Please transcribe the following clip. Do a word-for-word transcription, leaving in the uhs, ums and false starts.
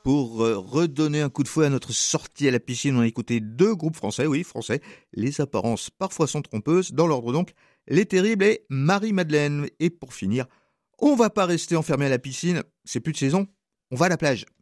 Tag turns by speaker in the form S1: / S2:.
S1: Pour euh, redonner un coup de fouet à notre sortie à la piscine, on a écouté deux groupes français, oui, français. Les apparences parfois sont trompeuses. Dans l'ordre donc, Les Terribles et Marie-Madeleine. Et pour finir, on va pas rester enfermé à la piscine, c'est plus de saison, on va à la plage.